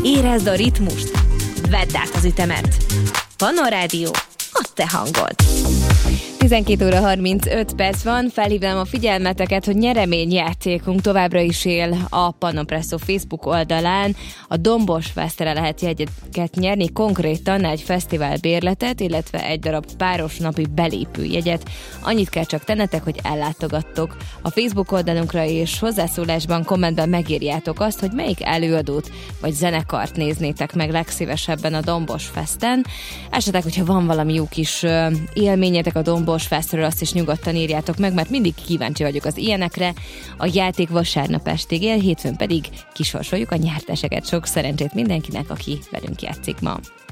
Érezd a ritmust, vedd át az ütemet. Pannon Rádió, a te hangod. 12 óra 35 perc van, felhívnám a figyelmeteket, hogy nyereményjátékunk továbbra is él a Pannon Presszó Facebook oldalán. A Dombos Festre lehet jegyeket nyerni, konkrétan egy fesztivál bérletet, illetve egy darab páros napi belépőjegyet. Annyit kell csak tennetek, hogy ellátogattok a Facebook oldalunkra, és hozzászólásban, kommentben megírjátok azt, hogy melyik előadót vagy zenekart néznétek meg legszívesebben a Dombos Festen. Esetleg, hogyha van valami jó kis élményetek a Dombos Festről, azt is nyugodtan írjátok meg, mert mindig kíváncsi vagyok az ilyenekre. A játék vasárnap estig él, hétfőn pedig kisorsoljuk a nyerteseket. Sok szerencsét mindenkinek, aki velünk játszik ma.